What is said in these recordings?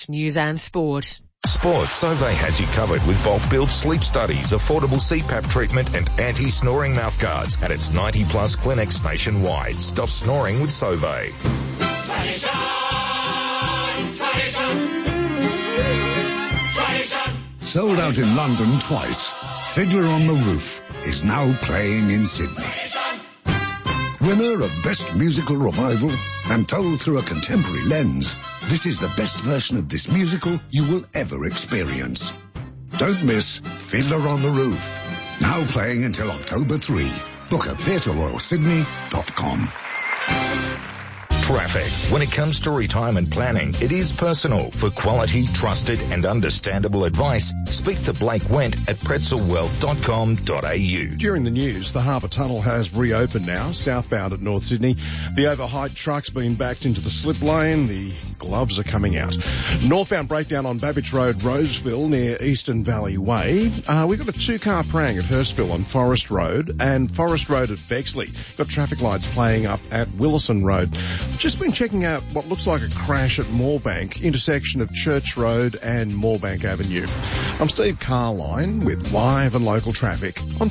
News and sport. Sports, Sauvé has you covered with bulk build sleep studies, affordable CPAP treatment and anti-snoring mouthguards at its 90-plus clinics nationwide. Stop snoring with Sauvé. Sold out in London twice, Fiddler on the Roof is now playing in Sydney. Winner of Best Musical Revival and told through a contemporary lens, this is the best version of this musical you will ever experience. Don't miss Fiddler on the Roof. Now playing until October 3. Book at theatreroyalsydney.com. Traffic. When it comes to retirement planning, it is personal. For quality, trusted and understandable advice, speak to Blake Wendt at pretzelwealth.com.au. During the news, the Harbour Tunnel has reopened now, southbound at North Sydney. The overheight truck's been backed into the slip lane. The gloves are coming out. Northbound breakdown on Babbage Road, Roseville, near Eastern Valley Way. We've got a two-car prang at Hurstville on Forest Road and Forest Road at Bexley. Got traffic lights playing up at Willison Road. Just been checking out what looks like a crash at Moorebank, intersection of Church Road and Moorebank Avenue. I'm Steve Carline with live and local traffic on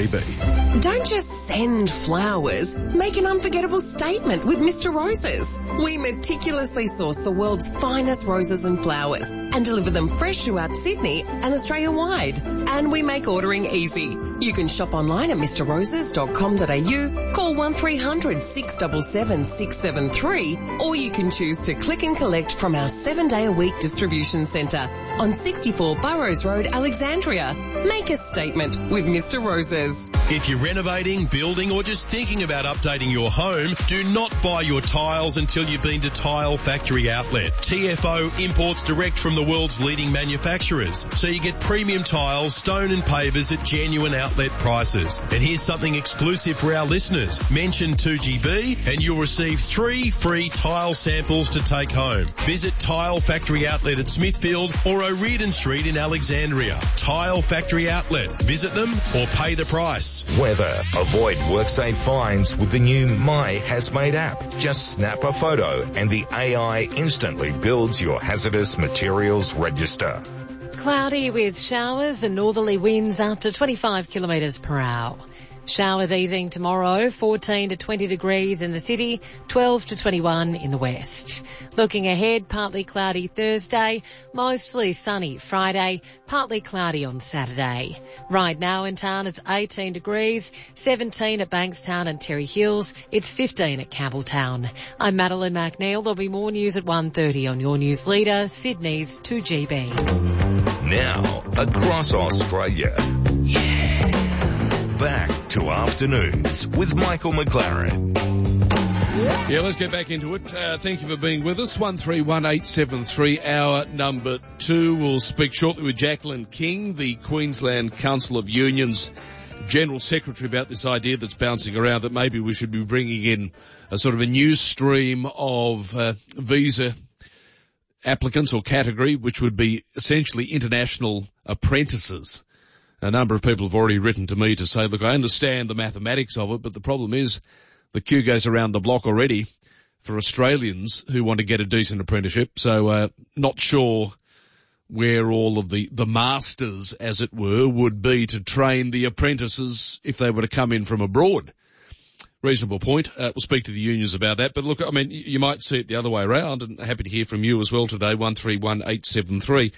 2GB. Don't just send flowers. Make an unforgettable statement with Mr. Roses. We meticulously source the world's finest roses and flowers and deliver them fresh throughout Sydney and Australia-wide. And we make ordering easy. You can shop online at mrroses.com.au, call 1300 677 673, or you can choose to click and collect from our 7-day-a-week distribution centre on 64 Burrows Road, Alexandria. Make a statement with Mr. Roses. If you're renovating, building or just thinking about updating your home, do not buy your tiles until you've been to Tile Factory Outlet. TFO imports direct from the world's leading manufacturers, so you get premium tiles, stone and pavers at genuine outlet prices. And here's something exclusive for our listeners. Mention 2GB and you'll receive 3 free tile samples to take home. Visit Tile Factory Outlet at Smithfield or O'Riordan Street in Alexandria. Tile Factory Outlet. Visit them or pay the price. Weather. Avoid WorkSafe fines with the new My HazMate app. Just snap a photo and the AI instantly builds your hazardous materials register. Cloudy with showers and northerly winds up to 25 kilometres per hour. Showers easing tomorrow, 14 to 20 degrees in the city, 12 to 21 in the west. Looking ahead, partly cloudy Thursday, mostly sunny Friday, partly cloudy on Saturday. Right now in town it's 18 degrees, 17 at Bankstown and Terry Hills, it's 15 at Campbelltown. I'm Madeline McNeil. There'll be more news at 1:30 on your news leader, Sydney's 2GB. Now, across Australia. Yeah. Back to Afternoons with Michael McLaren. Yeah, let's get back into it. Thank you for being with us. 131873, hour number 2. We'll speak shortly with Jacqueline King, the Queensland Council of Unions General Secretary, about this idea that's bouncing around that maybe we should be bringing in a sort of a new stream of visa applicants or category, which would be essentially international apprentices. A number of people have already written to me to say, look, I understand the mathematics of it, but the problem is the queue goes around the block already for Australians who want to get a decent apprenticeship. So not sure where all of the masters, as it were, would be to train the apprentices if they were to come in from abroad. Reasonable point. We'll speak to the unions about that. But look, I mean, you might see it the other way around, and happy to hear from you as well today, 131873.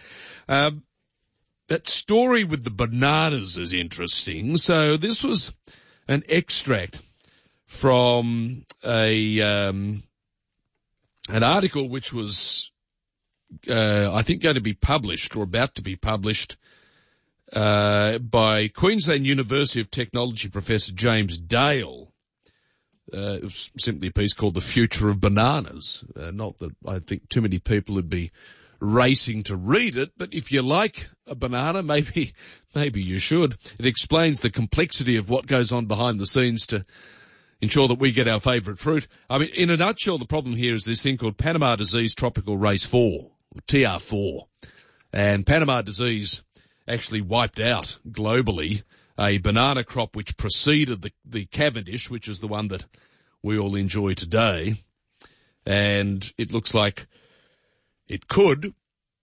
That story with the bananas is interesting. So this was an extract from an article which was, I think, going to be published or about to be published by Queensland University of Technology Professor James Dale. It was simply a piece called The Future of Bananas. Not that I think too many people would be racing to read it, but if you like a banana, maybe you should. It explains the complexity of what goes on behind the scenes to ensure that we get our favourite fruit. I mean, in a nutshell, the problem here is this thing called Panama Disease Tropical Race 4, TR4. And Panama disease actually wiped out globally a banana crop which preceded the Cavendish, which is the one that we all enjoy today. And it looks like it could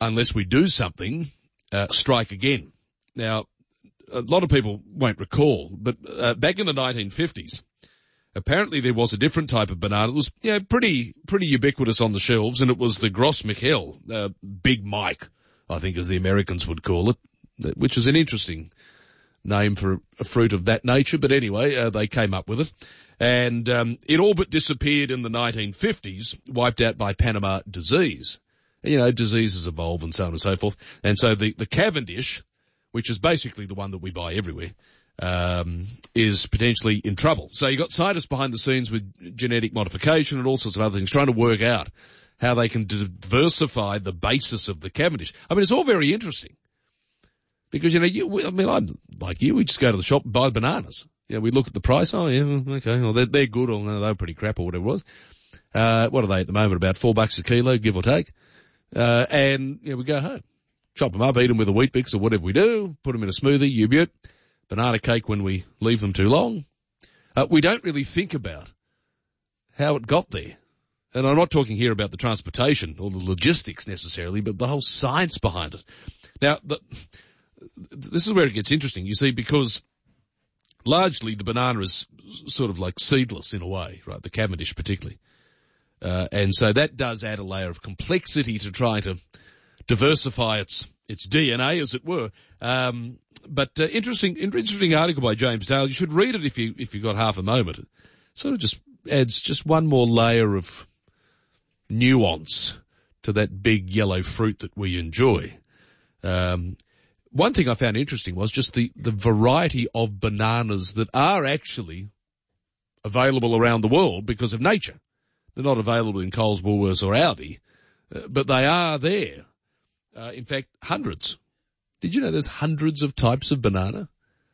unless we do something, strike again. Now, a lot of people won't recall, but back in the 1950s, apparently there was a different type of banana that was pretty ubiquitous on the shelves, and it was the Gros Michel, Big Mike, I think as the Americans would call it, which is an interesting name for a fruit of that nature. But anyway, they came up with it. And it all but disappeared in the 1950s, wiped out by Panama disease. Diseases evolve and so on and so forth. And so the Cavendish, which is basically the one that we buy everywhere, is potentially in trouble. So you got scientists behind the scenes with genetic modification and all sorts of other things trying to work out how they can diversify the basis of the Cavendish. I mean, it's all very interesting because, I'm like you, we just go to the shop and buy bananas. We look at the price. Oh, yeah, okay. Well, they're good, or no, they're pretty crap, or whatever it was. What are they at the moment? About $4 a kilo, give or take. And we go home, chop them up, eat them with a Wheat Bix or whatever we do, put them in a smoothie, you banana cake when we leave them too long. We don't really think about how it got there. And I'm not talking here about the transportation or the logistics necessarily, but the whole science behind it. Now, this is where it gets interesting, you see, because largely the banana is sort of like seedless in a way, right? The Cavendish particularly. And so that does add a layer of complexity to try to diversify its DNA, as it were. But interesting article by James Dale. You should read it if you've got half a moment. It sort of just adds just one more layer of nuance to that big yellow fruit that we enjoy. One thing I found interesting was just the variety of bananas that are actually available around the world because of nature. They're not available in Coles, Woolworths or Aldi, but they are there. In fact, hundreds. Did you know there's hundreds of types of banana?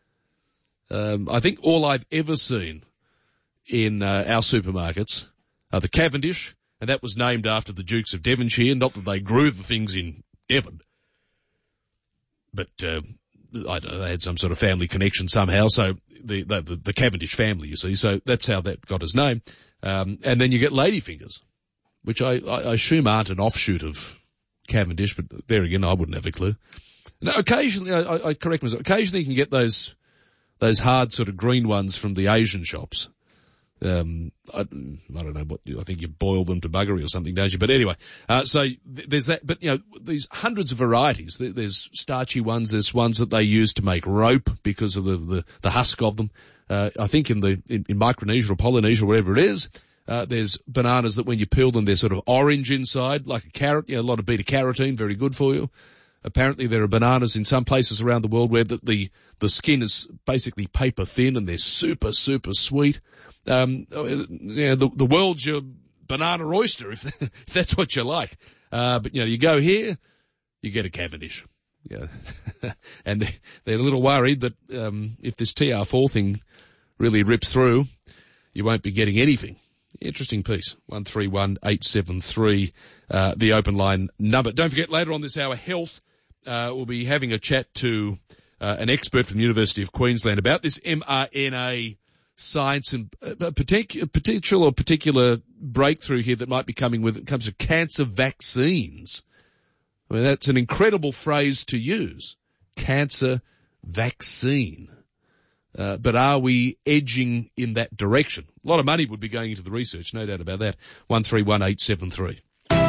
I think all I've ever seen in our supermarkets are the Cavendish, and that was named after the Dukes of Devonshire, not that they grew the things in Devon. But I don't know, they had some sort of family connection somehow, so the Cavendish family, you see, so that's how that got his name. And then you get ladyfingers, which I assume aren't an offshoot of Cavendish, but there again, I wouldn't have a clue. Now, occasionally, I correct myself, occasionally you can get those hard sort of green ones from the Asian shops. I don't know what, I think you boil them to buggery or something, don't you? But anyway, so there's that, but these hundreds of varieties. There's starchy ones, there's ones that they use to make rope because of the husk of them. I think in Micronesia or Polynesia or whatever it is, there's bananas that when you peel them, they're sort of orange inside, like a carrot, a lot of beta carotene, very good for you. Apparently there are bananas in some places around the world where the skin is basically paper thin and they're super, super sweet. The world's your banana oyster if that's what you like. But you go here, you get a Cavendish. Yeah. And they're a little worried that, if this TR4 thing really rips through, you won't be getting anything. Interesting piece. 131873, the open line number. Don't forget later on this hour, health. We'll be having a chat to an expert from the University of Queensland about this mRNA science and a particular breakthrough here that might be coming when it comes to cancer vaccines. I mean, that's an incredible phrase to use. Cancer vaccine. But are we edging in that direction? A lot of money would be going into the research, no doubt about that. 131873.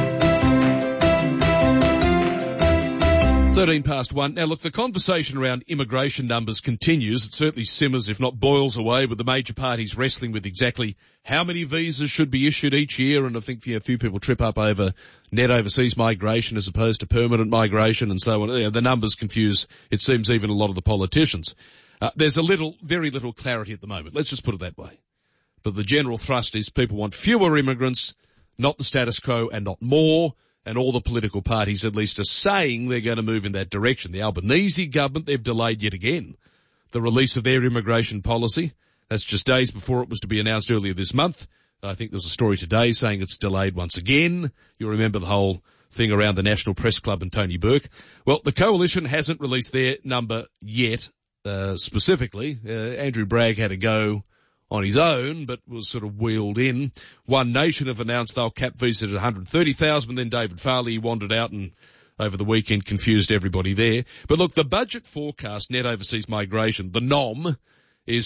1:13. Now look, the conversation around immigration numbers continues. It certainly simmers, if not boils away, with the major parties wrestling with exactly how many visas should be issued each year. And I think a few people trip up over net overseas migration as opposed to permanent migration and so on. The numbers confuse, it seems, even a lot of the politicians. There's very little clarity at the moment. Let's just put it that way. But the general thrust is people want fewer immigrants, not the status quo and not more. And all the political parties at least are saying they're going to move in that direction. The Albanese government, they've delayed yet again the release of their immigration policy. That's just days before it was to be announced earlier this month. I think there's a story today saying it's delayed once again. You'll remember the whole thing around the National Press Club and Tony Burke. Well, the coalition hasn't released their number yet, specifically. Andrew Bragg had a go on his own, but was sort of wheeled in. One Nation have announced they'll cap visas at 130,000, and then David Farley wandered out and over the weekend confused everybody there. But look, the budget forecast net overseas migration, the NOM, is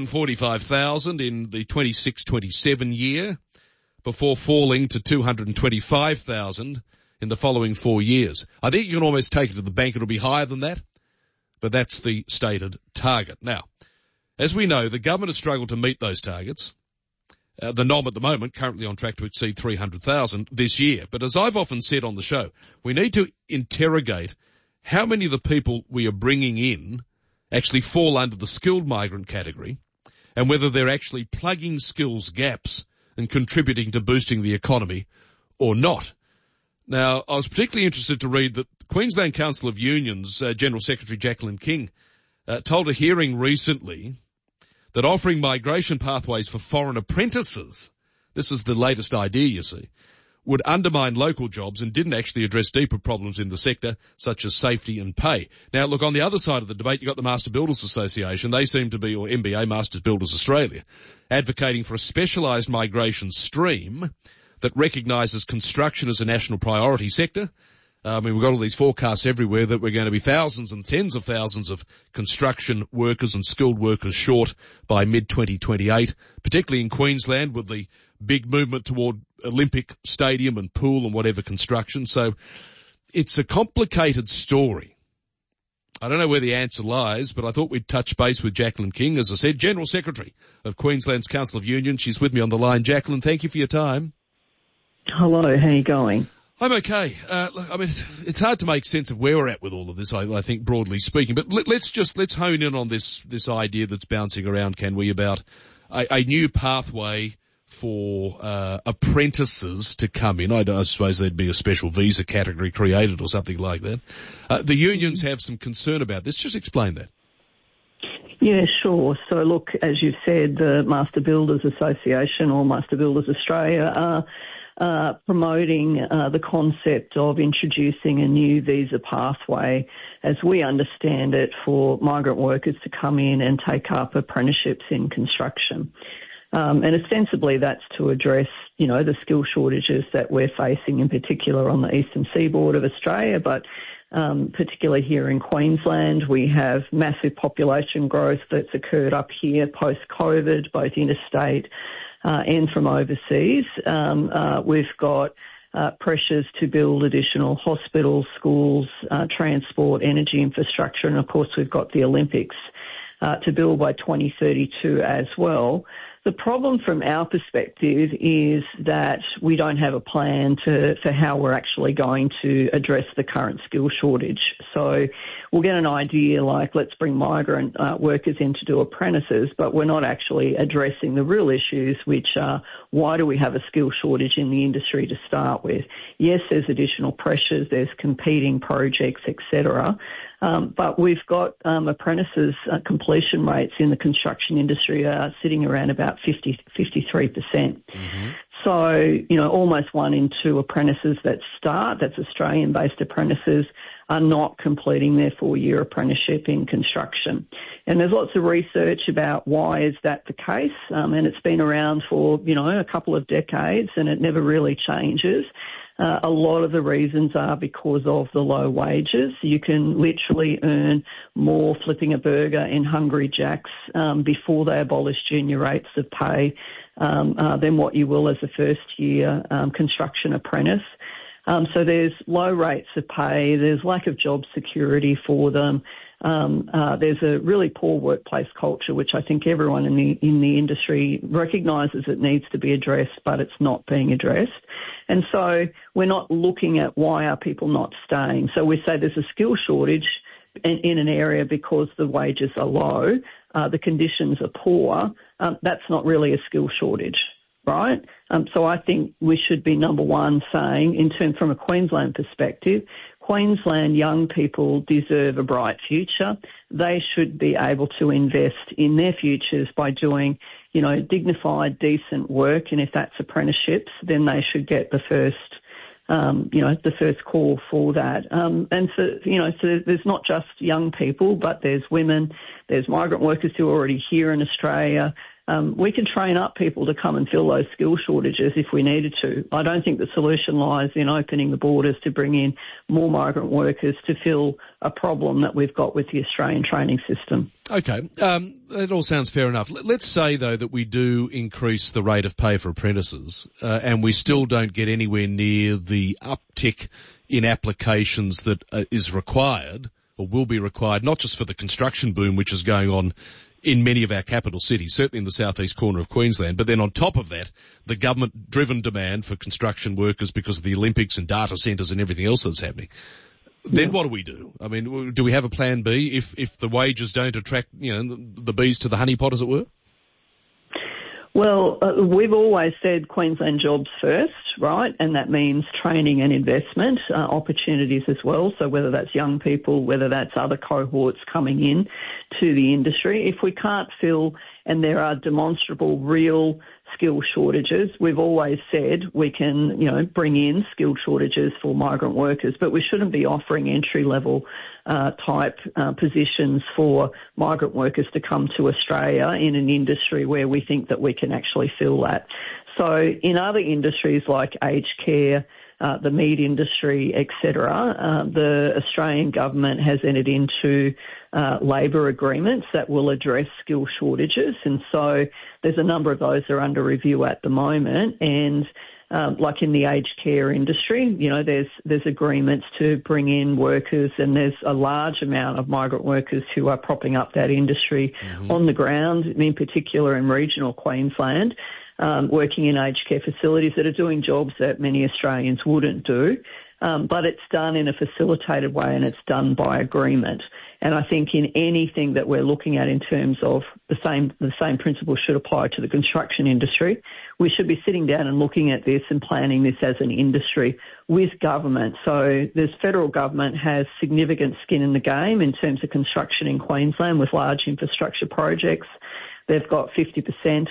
245,000 in the 26-27 year before falling to 225,000 in the following 4 years. I think you can almost take it to the bank. It'll be higher than that, but that's the stated target. Now, as we know, the government has struggled to meet those targets. The NOM at the moment currently on track to exceed 300,000 this year. But as I've often said on the show, we need to interrogate how many of the people we are bringing in actually fall under the skilled migrant category and whether they're actually plugging skills gaps and contributing to boosting the economy or not. Now, I was particularly interested to read that the Queensland Council of Unions General Secretary Jacqueline King told a hearing recently that offering migration pathways for foreign apprentices, this is the latest idea, you see, would undermine local jobs and didn't actually address deeper problems in the sector, such as safety and pay. Now, look, on the other side of the debate, you've got the Master Builders Association. They seem to be, or MBA, Masters Builders Australia, advocating for a specialised migration stream that recognises construction as a national priority sector. We've got all these forecasts everywhere that we're going to be thousands and tens of thousands of construction workers and skilled workers short by mid-2028, particularly in Queensland with the big movement toward Olympic Stadium and pool and whatever construction. So it's a complicated story. I don't know where the answer lies, but I thought we'd touch base with Jacqueline King, as I said, General Secretary of Queensland's Council of Unions. She's with me on the line. Jacqueline, thank you for your time. Hello, how are you going? I'm okay. Look, I mean, it's hard to make sense of where we're at with all of this, I think, broadly speaking. But let's hone in on this idea that's bouncing around, can we, about a new pathway for apprentices to come in. I suppose there'd be a special visa category created or something like that. The unions have some concern about this. Just explain that. Yeah, sure. So look, as you've said, the Master Builders Association or Master Builders Australia are promoting the concept of introducing a new visa pathway, as we understand it, for migrant workers to come in and take up apprenticeships in construction. And ostensibly that's to address, the skill shortages that we're facing, in particular on the eastern seaboard of Australia, but particularly here in Queensland. We have massive population growth that's occurred up here post-COVID, both interstate and from overseas. We've got pressures to build additional hospitals, schools, transport, energy infrastructure, and of course we've got the Olympics to build by 2032 as well. The problem from our perspective is that we don't have a plan for how we're actually going to address the current skill shortage. So we'll get an idea like, let's bring migrant workers in to do apprentices, but we're not actually addressing the real issues, which are, why do we have a skill shortage in the industry to start with? Yes, there's additional pressures, there's competing projects, etc. But we've got apprentices completion rates in the construction industry are sitting around about 53%. Mm-hmm. So, almost 1 in 2 apprentices that start, that's Australian-based apprentices, are not completing their 4-year apprenticeship in construction. And there's lots of research about why is that the case, and it's been around for, a couple of decades, and it never really changes. A lot of the reasons are because of the low wages. You can literally earn more flipping a burger in Hungry Jack's before they abolish junior rates of pay than what you will as a first-year construction apprentice. So there's low rates of pay, there's lack of job security for them. There's a really poor workplace culture, which I think everyone in the industry recognises it needs to be addressed, but it's not being addressed. And so we're not looking at why are people not staying. So we say there's a skill shortage in an area because the wages are low, the conditions are poor. That's not really a skill shortage, right? So I think we should be number one saying, from a Queensland perspective, Queensland young people deserve a bright future. They should be able to invest in their futures by doing, dignified, decent work. And if that's apprenticeships, then they should get the first call for that. And so there's not just young people, but there's women, there's migrant workers who are already here in Australia. we can train up people to come and fill those skill shortages if we needed to. I don't think the solution lies in opening the borders to bring in more migrant workers to fill a problem that we've got with the Australian training system. Okay, that all sounds fair enough. Let's say, though, that we do increase the rate of pay for apprentices and we still don't get anywhere near the uptick in applications that is required or will be required, not just for the construction boom which is going on in many of our capital cities, certainly in the southeast corner of Queensland. But then on top of that, the government-driven demand for construction workers because of the Olympics and data centres and everything else that's happening. Then what do we do? I mean, do we have a plan B if the wages don't attract, the bees to the honeypot, as it were? Well, we've always said Queensland jobs first, right? And that means training and investment opportunities as well. So whether that's young people, whether that's other cohorts coming in to the industry, if we can't fill and there are demonstrable real skill shortages, we've always said we can, bring in skill shortages for migrant workers, but we shouldn't be offering entry-level type positions for migrant workers to come to Australia in an industry where we think that we can actually fill that. So in other industries like aged care, the meat industry, etc., the Australian government has entered into labour agreements that will address skill shortages, and so there's a number of those that are under review at the moment. And like in the aged care industry, there's agreements to bring in workers, and there's a large amount of migrant workers who are propping up that industry on the ground, in particular in regional Queensland, working in aged care facilities that are doing jobs that many Australians wouldn't do. But it's done in a facilitated way and it's done by agreement. And I think in anything that we're looking at in terms of the same principles should apply to the construction industry. We should be sitting down and looking at this and planning this as an industry with government. So the federal government has significant skin in the game in terms of construction in Queensland with large infrastructure projects. They've got 50%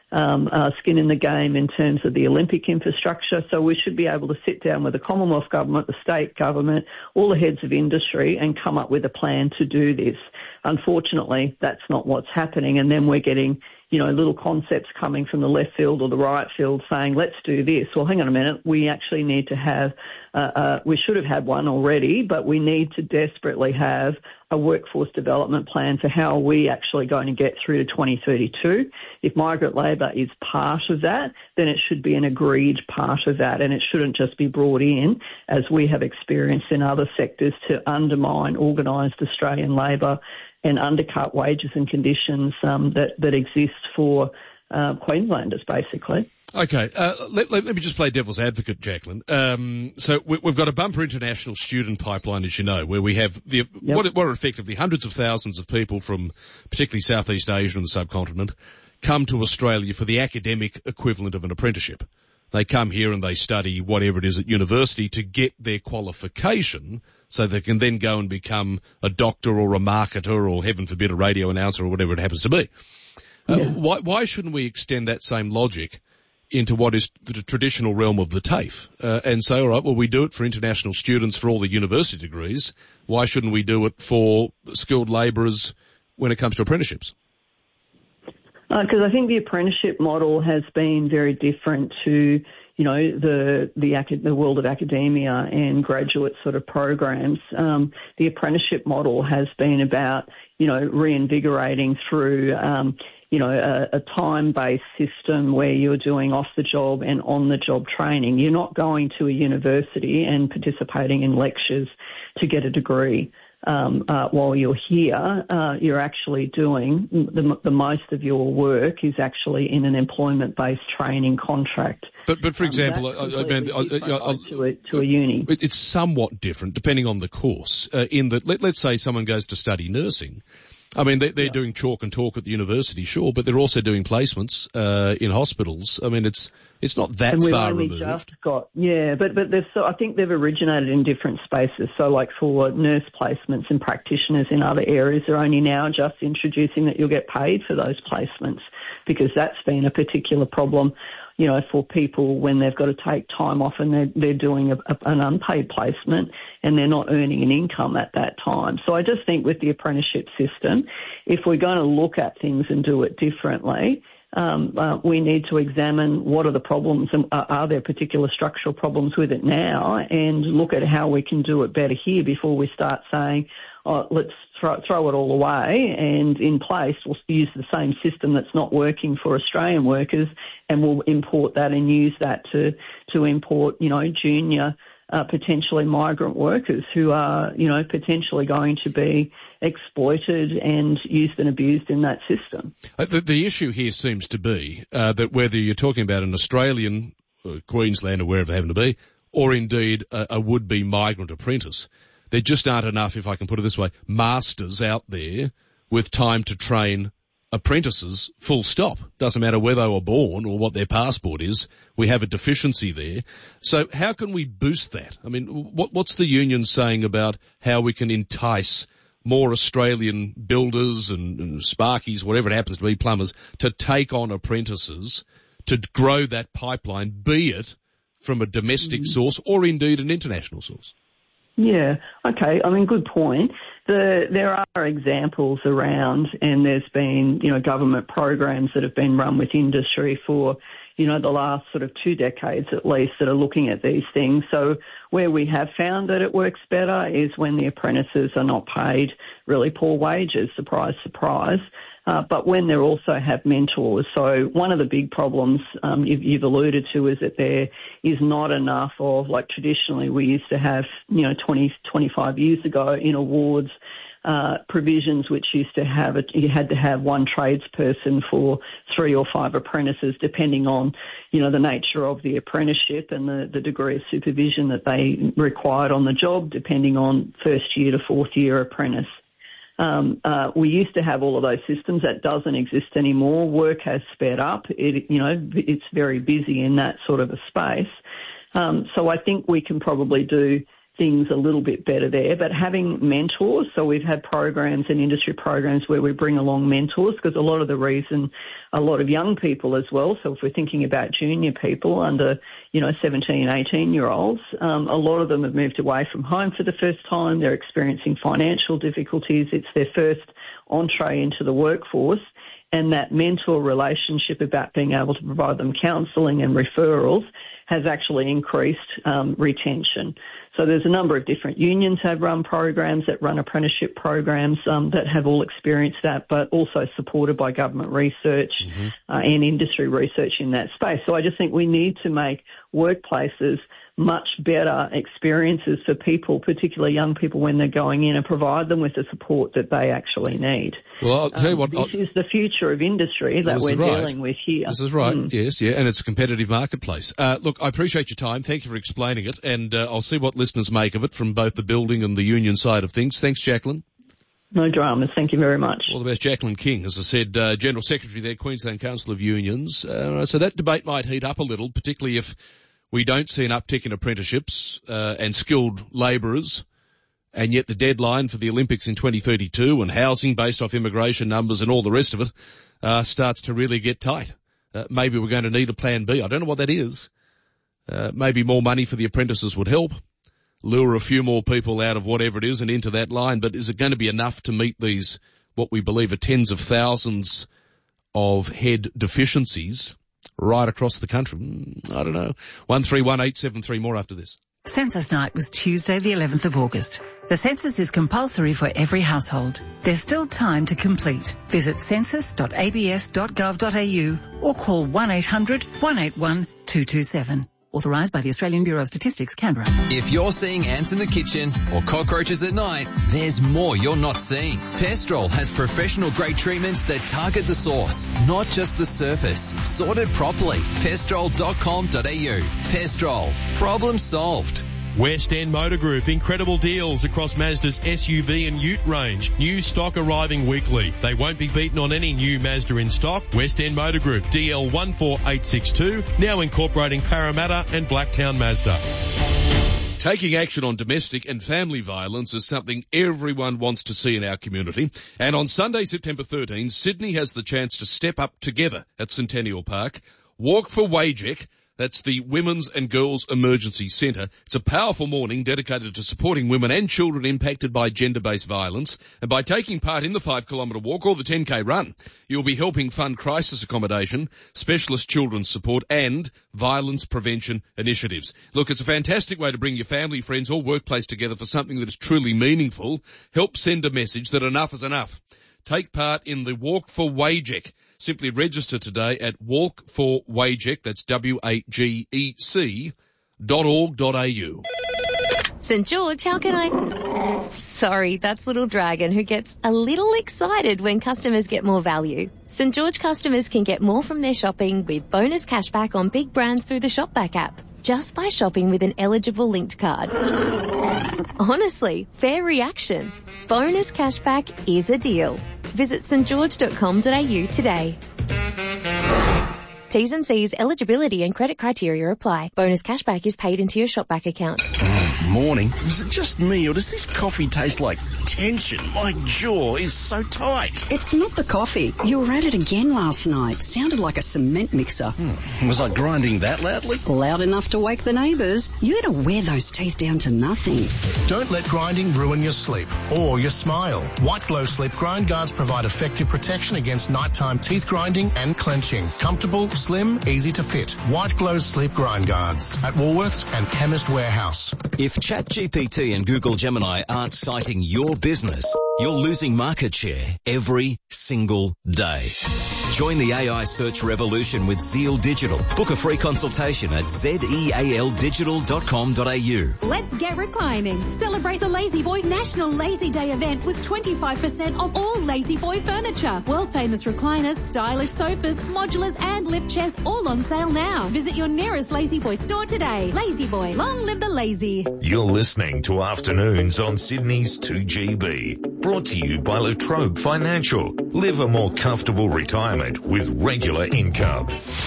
skin in the game in terms of the Olympic infrastructure. So we should be able to sit down with the Commonwealth government, the state government, all the heads of industry and come up with a plan to do this. Unfortunately, that's not what's happening. And then we're getting, little concepts coming from the left field or the right field saying, let's do this. Well, hang on a minute. We actually need to have, we should have had one already, but we need to desperately have a workforce development plan for how are we actually going to get through to 2032. If migrant labour is part of that, then it should be an agreed part of that, and it shouldn't just be brought in, as we have experienced in other sectors, to undermine organised Australian labour and undercut wages and conditions that exist for Queenslanders, basically. Okay, let me just play devil's advocate, Jacqueline. So we've got a bumper international student pipeline, as you know, where we have what are effectively hundreds of thousands of people from particularly Southeast Asia and the subcontinent come to Australia for the academic equivalent of an apprenticeship. They come here and they study whatever it is at university to get their qualification so they can then go and become a doctor or a marketer or, heaven forbid, a radio announcer or whatever it happens to be. Why shouldn't we extend that same logic into what is the traditional realm of the TAFE and say, all right, well, we do it for international students for all the university degrees. Why shouldn't we do it for skilled labourers when it comes to apprenticeships? Because I think the apprenticeship model has been very different to, the world of academia and graduate sort of programs. The apprenticeship model has been about, reinvigorating through, a time-based system where you're doing off-the-job and on-the-job training. You're not going to a university and participating in lectures to get a degree. While you're here, you're actually doing the most of your work is actually in an employment-based training contract. But for example, to a uni, it's somewhat different depending on the course. In that, let's say someone goes to study nursing. I mean, they're doing chalk and talk at the university, sure, but they're also doing placements in hospitals. I mean, it's not that far removed. I think they've originated in different spaces. So, like for nurse placements and practitioners in other areas, they're only now just introducing that you'll get paid for those placements, because that's been a particular problem, for people when they've got to take time off and they're doing an unpaid placement and they're not earning an income at that time. So I just think with the apprenticeship system, if we're going to look at things and do it differently, we need to examine what are the problems and are there particular structural problems with it now, and look at how we can do it better here before we start saying, oh, let's throw it all away, and in place we'll use the same system that's not working for Australian workers, and we'll import that and use that to import, junior potentially migrant workers who are, potentially going to be exploited and used and abused in that system. The issue here seems to be that whether you're talking about an Australian, Queensland or wherever they happen to be, or indeed a would-be migrant apprentice, there just aren't enough, if I can put it this way, masters out there with time to train apprentices, full stop. Doesn't matter where they were born or what their passport is. We have a deficiency there. So how can we boost that? I mean, what's the union saying about how we can entice more Australian builders and sparkies, whatever it happens to be, plumbers, to take on apprentices to grow that pipeline, be it from a domestic source or indeed an international source? Yeah, okay. I mean, good point. There are examples around, and there's been, government programs that have been run with industry for, the last sort of 2 decades at least, that are looking at these things. So where we have found that it works better is when the apprentices are not paid really poor wages, surprise, surprise. But when they also have mentors. So one of the big problems you've alluded to is that there is not enough of, like traditionally we used to have, 25 years ago in awards, provisions which used to have you had to have one tradesperson for 3 or 5 apprentices, depending on, the nature of the apprenticeship and the degree of supervision that they required on the job, depending on first year to 4th year apprentice. We used to have all of those systems. That doesn't exist anymore. Work has sped up. It's very busy in that sort of a space. So I think we can probably do things a little bit better there. But having mentors, so we've had programs and industry programs where we bring along mentors, because a lot of young people as well, so if we're thinking about junior people under, 17, 18-year-olds, a lot of them have moved away from home for the first time. They're experiencing financial difficulties. It's their first entree into the workforce. And that mentor relationship about being able to provide them counselling and referrals has actually increased retention. So there's a number of different unions have run programs that run apprenticeship programs that have all experienced that, but also supported by government research and industry research in that space. So I just think we need to make workplaces much better experiences for people, particularly young people, when they're going in, and provide them with the support that they actually need. Well, I'll tell you what. This is the future of industry that we're dealing with here. This is right, yes, yeah, and it's a competitive marketplace. Look, I appreciate your time. Thank you for explaining it, and I'll see what listeners make of it from both the building and the union side of things. Thanks, Jacqueline. No dramas. Thank you very much. All the best. Jacqueline King, as I said, General Secretary there, Queensland Council of Unions. So that debate might heat up a little, particularly if we don't see an uptick in apprenticeships and skilled labourers, and yet the deadline for the Olympics in 2032 and housing based off immigration numbers and all the rest of it starts to really get tight. Maybe we're going to need a plan B. I don't know what that is. Maybe more money for the apprentices would help, lure a few more people out of whatever it is and into that line. But is it going to be enough to meet these, what we believe are tens of thousands of head deficiencies right across the country? I don't know. 131873, more after this. Census night was Tuesday the 11th of August. The census is compulsory for every household. There's still time to complete. Visit census.abs.gov.au or call 1-800-181-227. Authorised by the Australian Bureau of Statistics, Canberra. If you're seeing ants in the kitchen or cockroaches at night, there's more you're not seeing. Pestrol has professional-grade treatments that target the source, not just the surface. Sorted properly. Pestrol.com.au. Pestrol. Problem solved. West End Motor Group, incredible deals across Mazda's SUV and Ute range. New stock arriving weekly. They won't be beaten on any new Mazda in stock. West End Motor Group, DL 14862, now incorporating Parramatta and Blacktown Mazda. Taking action on domestic and family violence is something everyone wants to see in our community. And on Sunday, September 13, Sydney has the chance to step up together at Centennial Park. Walk for Wagec. That's the Women's and Girls Emergency Centre. It's a powerful morning dedicated to supporting women and children impacted by gender-based violence. And by taking part in the 5-kilometre walk or the 10K run, you'll be helping fund crisis accommodation, specialist children's support and violence prevention initiatives. Look, it's a fantastic way to bring your family, friends or workplace together for something that is truly meaningful. Help send a message that enough is enough. Take part in the Walk for Wagec. Simply register today at walkforwagec, that's WAGEC.org.au. St George, how can I... Sorry, that's Little Dragon, who gets a little excited when customers get more value. St George customers can get more from their shopping with bonus cashback on big brands through the Shopback app, just by shopping with an eligible linked card. Honestly, fair reaction. Bonus cashback is a deal. Visit stgeorge.com.au today. T's and C's, eligibility and credit criteria apply. Bonus cashback is paid into your Shopback account. Morning. Is it just me or does this coffee taste like tension? My jaw is so tight. It's not the coffee. You were at it again last night. Sounded like a cement mixer. Was I grinding that loudly? Loud enough to wake the neighbours. You gotta wear those teeth down to nothing. Don't let grinding ruin your sleep or your smile. White Glow Sleep Grind Guards provide effective protection against nighttime teeth grinding and clenching. Comfortable, slim, easy to fit. White Glow Sleep Grind Guards at Woolworths and Chemist Warehouse. If ChatGPT and Google Gemini aren't citing your business, you're losing market share every single day. Join the AI search revolution with Zeal Digital. Book a free consultation at zealdigital.com.au. Let's get reclining. Celebrate the Lazy Boy National Lazy Day event with 25% off all Lazy Boy furniture. World famous recliners, stylish sofas, modulars and lift chairs all on sale now. Visit your nearest Lazy Boy store today. Lazy Boy, long live the lazy. You're listening to Afternoons on Sydney's 2GB. Brought to you by La Trobe Financial. Live a more comfortable retirement with regular income.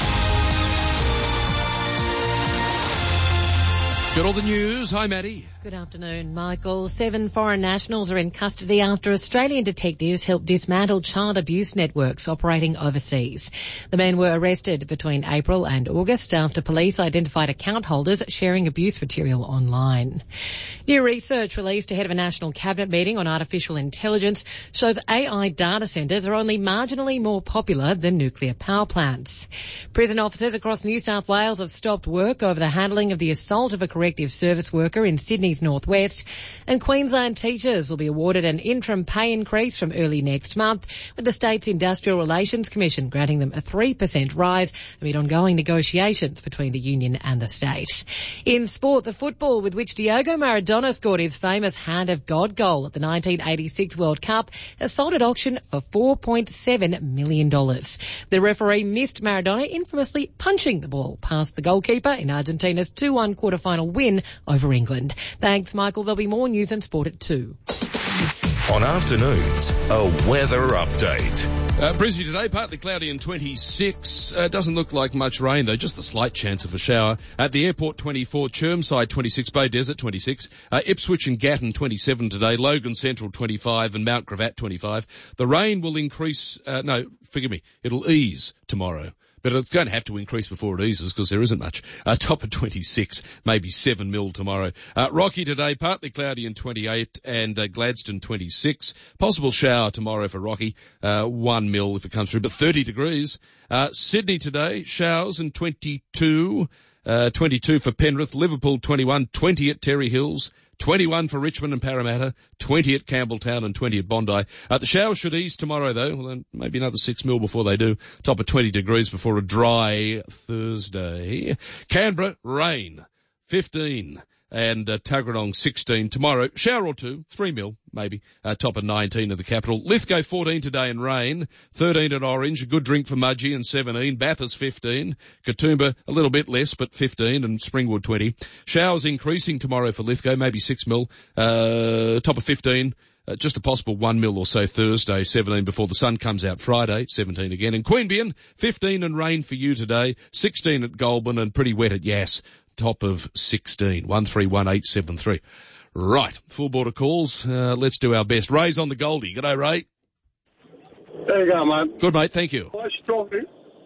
Got all the news. Hi, Maddie. Good afternoon, Michael. 7 foreign nationals are in custody after Australian detectives helped dismantle child abuse networks operating overseas. The men were arrested between April and August after police identified account holders sharing abuse material online. New research released ahead of a national cabinet meeting on artificial intelligence shows AI data centres are only marginally more popular than nuclear power plants. Prison officers across New South Wales have stopped work over the handling of the assault of a corrective service worker in Sydney's northwest, and Queensland teachers will be awarded an interim pay increase from early next month, with the state's Industrial Relations Commission granting them a 3% rise amid ongoing negotiations between the union and the state. In sport, the football with which Diego Maradona scored his famous Hand of God goal at the 1986 World Cup has sold at auction for $4.7 million. The referee missed Maradona infamously punching the ball past the goalkeeper in Argentina's 2-1 quarter-final win over England. Thanks, Michael. There'll be more news and sport at 2. On Afternoons, a weather update. Brisbane today, partly cloudy and 26. Doesn't look like much rain though, just a slight chance of a shower. At the airport 24, Chermside 26, Bay Desert 26, Ipswich and Gatton 27 today, Logan Central 25 and Mount Gravatt 25. The rain will increase, it'll ease tomorrow. But it's going to have to increase before it eases because there isn't much. Top of 26, maybe 7 mil tomorrow. Rocky today, partly cloudy and 28, and Gladstone 26. Possible shower tomorrow for Rocky, 1 mil if it comes through, but 30 degrees. Sydney today, showers and 22. 22 for Penrith, Liverpool 21, 20 at Terry Hills. 21 for Richmond and Parramatta, 20 at Campbelltown and 20 at Bondi. The showers should ease tomorrow though, well, maybe another 6 mil before they do. Top of 20 degrees before a dry Thursday. Canberra, rain, 15. And Tuggeranong 16 tomorrow. Shower or two, 3 mil maybe. Top of 19 in the capital. Lithgow 14 today and rain. 13 at Orange. A good drink for Mudgee and 17. Bathurst 15. Katoomba a little bit less but 15 and Springwood 20. Showers increasing tomorrow for Lithgow, maybe 6 mil. Top of 15. Just a possible 1 mil or so Thursday, 17 before the sun comes out Friday, 17 again. And Queanbeyan, 15 and rain for you today. 16 at Goulburn and pretty wet at Yass. Top of 16, 131873. Right, full border calls. Let's do our best. Ray's on the Goldie. G'day, Ray. There you go, mate. Good, mate. Thank you. Nice to talk to you.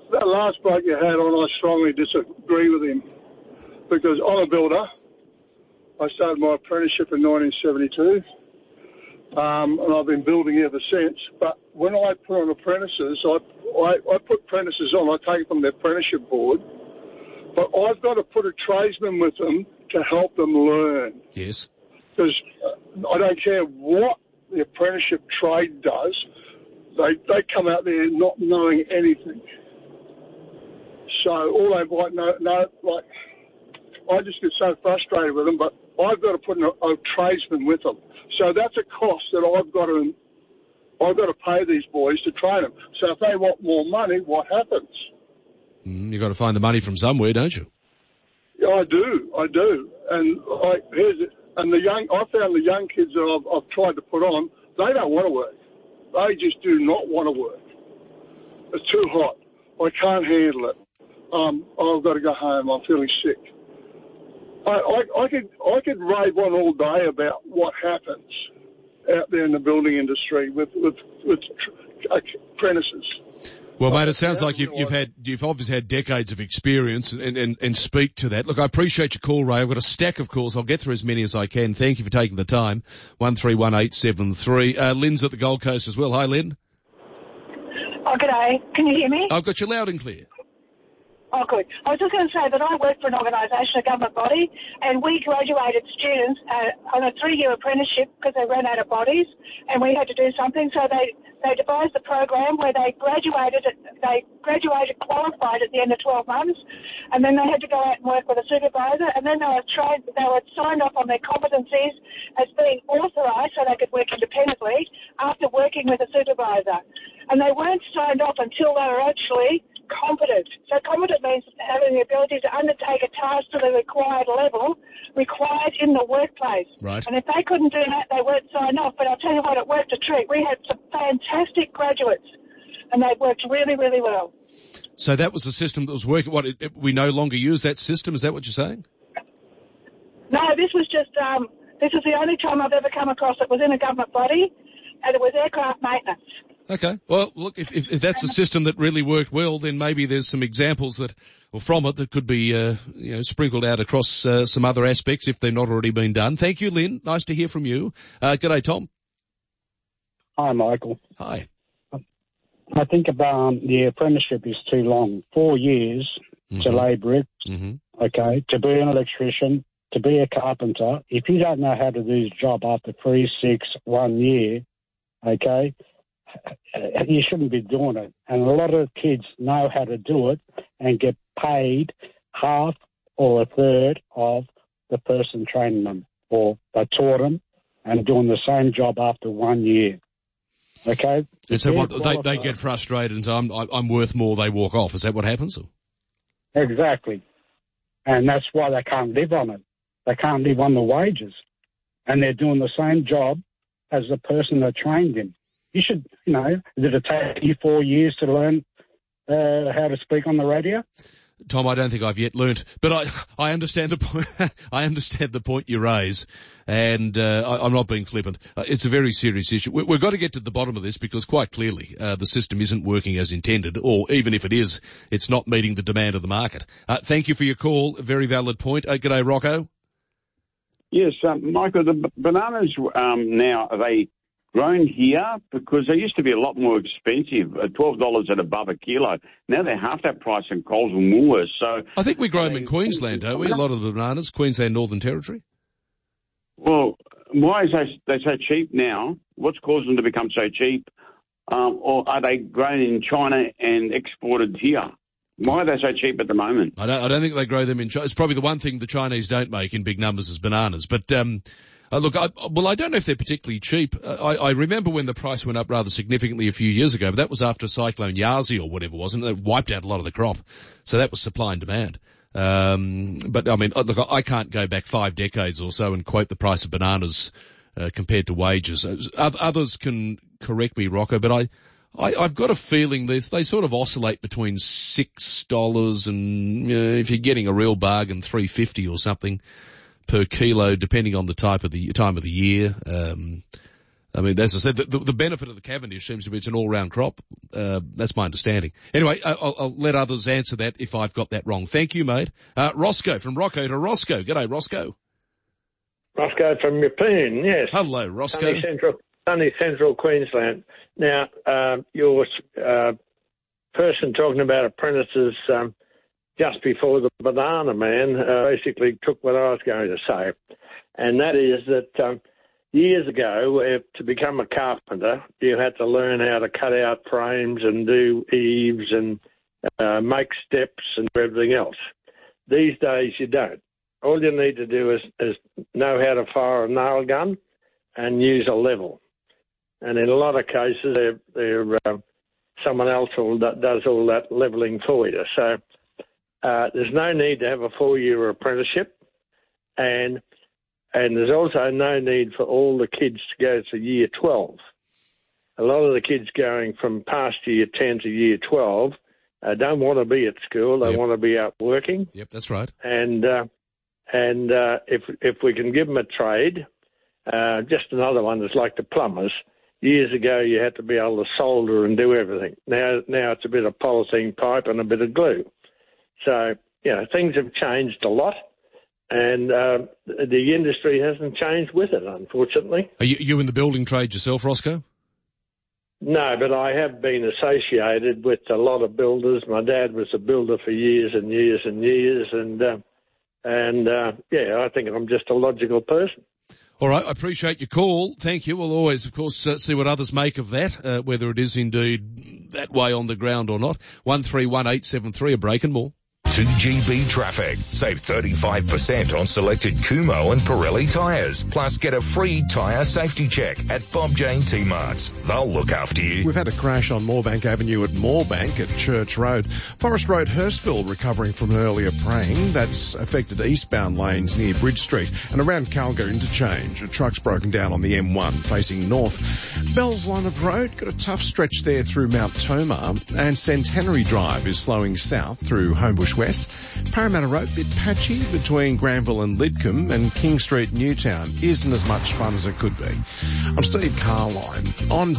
that last bloke you had on, I strongly disagree with him because I'm a builder. I started my apprenticeship in 1972, and I've been building ever since. But when I put on apprentices, I put apprentices on. I take them from the apprenticeship board, but I've got to put a tradesman with them to help them learn. Yes. Because I don't care what the apprenticeship trade does, they come out there not knowing anything. So all they might know, like, I just get so frustrated with them, but I've got to put a tradesman with them. So that's a cost that I've got to pay these boys to train them. So if they want more money, what happens? You've got to find the money from somewhere, don't you? Yeah, I do. And I found the young kids that I've tried to put on, they don't want to work. They just do not want to work. It's too hot. I can't handle it. I've got to go home. I'm feeling sick. I could rave on all day about what happens out there in the building industry with apprentices. Well, mate, it sounds like you've obviously had decades of experience and speak to that. Look, I appreciate your call, Ray. I've got a stack of calls. I'll get through as many as I can. Thank you for taking the time. 131873. Lynn's at the Gold Coast as well. Hi, Lynn. Oh, g'day. Can you hear me? I've got you loud and clear. Oh, good. I was just going to say that I work for an organisation, a government body, and we graduated students on a 3-year apprenticeship because they ran out of bodies, and we had to do something. So they devised a program where they graduated qualified at the end of 12 months, and then they had to go out and work with a supervisor, and then they were signed off on their competencies as being authorised so they could work independently after working with a supervisor. And they weren't signed off until they were actually competent. So competent means having the ability to undertake a task to the required level, required in the workplace. Right. And if they couldn't do that, they weren't signed off. But I'll tell you what, it worked a treat. We had some fantastic graduates, and they worked really, really well. So that was the system that was working. We no longer use that system? Is that what you're saying? No, this was just, this is the only time I've ever come across it was in a government body, and it was aircraft maintenance. Okay. Well, look, if that's a system that really worked well, then maybe there's some examples from it that could be, sprinkled out across some other aspects if they're not already been done. Thank you, Lynn. Nice to hear from you. G'day, Tom. Hi, Michael. Hi. I think the apprenticeship is too long. 4 years to lay bricks, okay, to be an electrician, to be a carpenter. If you don't know how to do this job after 3, 6, 1 year, okay, you shouldn't be doing it. And a lot of kids know how to do it and get paid half or a third of the person training them, or they taught them and doing the same job after 1 year. Okay? And so they get frustrated and say, I'm worth more, they walk off. Is that what happens? Exactly. And that's why they can't live on it. They can't live on the wages. And they're doing the same job as the person that trained them. You should, did it take you 4 years to learn how to speak on the radio? Tom, I don't think I've yet learnt, but I understand the point. I understand the point you raise, and I'm not being flippant. It's a very serious issue. We've got to get to the bottom of this because quite clearly the system isn't working as intended, or even if it is, it's not meeting the demand of the market. Thank you for your call. A very valid point. G'day, Rocco. Yes, Michael. The bananas now, are they grown here? Because they used to be a lot more expensive, $12 at above a kilo. Now they're half that price in Coles and Woolworths. So I think we grow them in Queensland, don't we? A lot of the bananas, Queensland, Northern Territory. Well, why is they so cheap now? What's caused them to become so cheap? Or are they grown in China and exported here? Why are they so cheap at the moment? I don't think they grow them in China. It's probably the one thing the Chinese don't make in big numbers is bananas. But look, I don't know if they're particularly cheap. I remember when the price went up rather significantly a few years ago, but that was after Cyclone Yasi or whatever it was, and it wiped out a lot of the crop. So that was supply and demand. But I mean, look, I can't go back 5 decades or so and quote the price of bananas compared to wages. Others can correct me, Rocco, but I've got a feeling they sort of oscillate between $6 and if you're getting a real bargain, $3.50 or something per kilo, depending on the time of the year. I mean, as I said, the benefit of the Cavendish seems to be it's an all-round crop. That's my understanding. Anyway, I'll let others answer that if I've got that wrong. Thank you, mate. Roscoe, from Rocco to Roscoe. G'day, Roscoe. Roscoe from Yeppoon, yes. Hello, Roscoe. Sunny Central Queensland. Now, your person talking about apprentices just before the Banana Man basically took what I was going to say, and that is that years ago, to become a carpenter, you had to learn how to cut out frames and do eaves and make steps and everything else. These days, you don't. All you need to do is know how to fire a nail gun and use a level. And in a lot of cases, someone else does all that levelling for you. So there's no need to have a 4-year apprenticeship, and there's also no need for all the kids to go to year 12. A lot of the kids going from past year 10 to year 12 don't want to be at school. They want to be out working. Yep, that's right. And if we can give them a trade, just another one that's like the plumbers. Years ago, you had to be able to solder and do everything. Now it's a bit of polythene pipe and a bit of glue. So, things have changed a lot, and the industry hasn't changed with it, unfortunately. Are you in the building trade yourself, Roscoe? No, but I have been associated with a lot of builders. My dad was a builder for years and years and years, and I think I'm just a logical person. All right, I appreciate your call. Thank you. We'll always, of course, see what others make of that, whether it is indeed that way on the ground or not. 131873, a break and more. 2GB Traffic. Save 35% on selected Kumho and Pirelli tyres. Plus get a free tyre safety check at Bob Jane T-Marts. They'll look after you. We've had a crash on Moorebank Avenue at Moorebank at Church Road. Forest Road, Hurstville, recovering from an earlier praying. That's affected eastbound lanes near Bridge Street and around Calga Interchange. A truck's broken down on the M1 facing north. Bell's Line of Road, got a tough stretch there through Mount Tomah. And Centenary Drive is slowing south through Homebush West. Parramatta Road, bit patchy between Granville and Lidcombe, and King Street, Newtown isn't as much fun as it could be. I'm Steve Carline on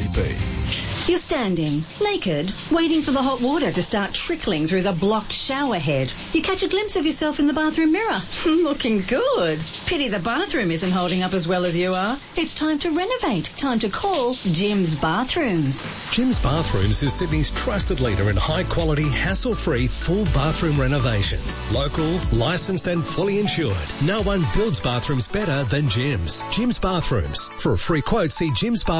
2GB. You're standing, naked, waiting for the hot water to start trickling through the blocked shower head. You catch a glimpse of yourself in the bathroom mirror. Looking good. Pity the bathroom isn't holding up as well as you are. It's time to renovate. Time to call Jim's Bathrooms. Jim's Bathrooms is Sydney's trusted leader in high-quality, hassle-free, full bathroom renovations. Local, licensed and fully insured. No one builds bathrooms better than Jim's. Jim's Bathrooms. For a free quote, see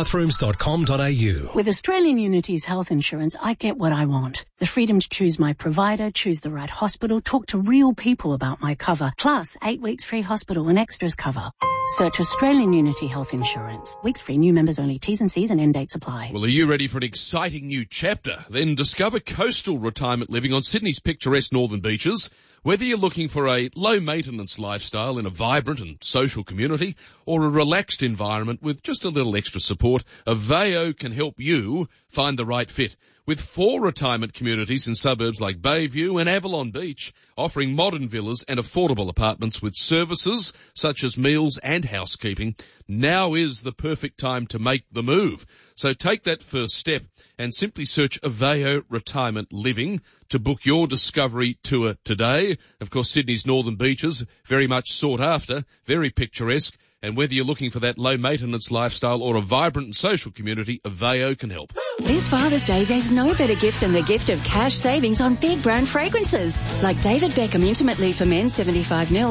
jimsbathrooms.com.au. With Australian Unity's health insurance, I get what I want. The freedom to choose my provider, choose the right hospital, talk to real people about my cover, plus 8 weeks free hospital and extras cover. Search Australian Unity Health Insurance. Weeks free, new members only. T's and C's and end dates apply. Well, are you ready for an exciting new chapter? Then discover coastal retirement living on Sydney's picturesque northern beaches. Whether you're looking for a low-maintenance lifestyle in a vibrant and social community or a relaxed environment with just a little extra support, Aveo can help you find the right fit. With 4 retirement communities in suburbs like Bayview and Avalon Beach, offering modern villas and affordable apartments with services such as meals and housekeeping, now is the perfect time to make the move. So take that first step and simply search Aveo Retirement Living to book your discovery tour today. Of course, Sydney's northern beaches, very much sought after, very picturesque. And whether you're looking for that low-maintenance lifestyle or a vibrant and social community, Aveo can help. This Father's Day, there's no better gift than the gift of cash savings on big brand fragrances. Like David Beckham Intimate Leave for Men 75ml,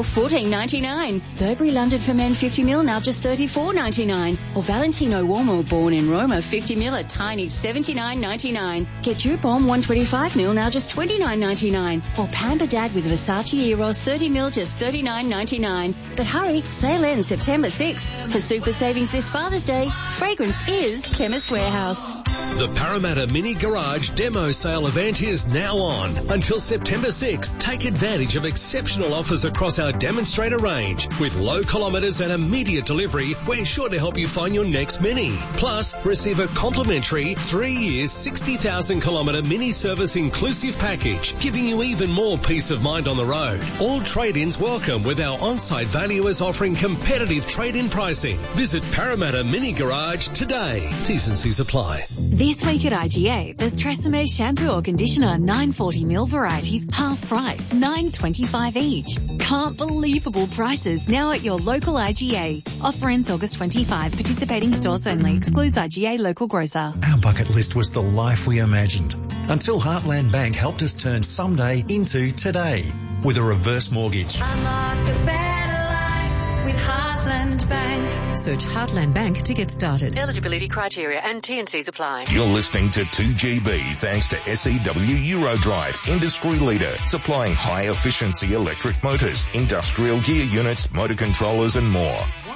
$14.99. Burberry London for Men 50ml, now just $34.99. Or Valentino Uomo Born in Roma 50ml, a tiny $79.99. Get Dupont 125ml, now just $29.99. Or Pamper Dad with Versace Eros 30ml, just $39.99. But hurry, sale ends September 6th. For super savings this Father's Day, fragrance is Chemist Warehouse. The Parramatta Mini Garage Demo Sale event is now on. Until September 6th, take advantage of exceptional offers across our demonstrator range. With low kilometres and immediate delivery, we're sure to help you find your next Mini. Plus, receive a complimentary 3-year, 60,000 kilometre Mini service inclusive package, giving you even more peace of mind on the road. All trade-ins welcome, with our on-site valuers offering competitive trade-in pricing. Visit Parramatta Mini Garage today. T's and C's apply. This week at IGA, there's Tresemme shampoo or conditioner 940ml varieties, half price, $9.25 each. Can't believable prices now at your local IGA. Offer ends August 25. Participating stores only. Excludes IGA local grocer. Our bucket list was the life we imagined. Until Heartland Bank helped us turn someday into today with a reverse mortgage. Unlock a better life with Heartland Bank. Search Heartland Bank to get started. Eligibility criteria and T&Cs apply. You're listening to 2GB thanks to SEW Eurodrive, industry leader, supplying high efficiency electric motors, industrial gear units, motor controllers and more.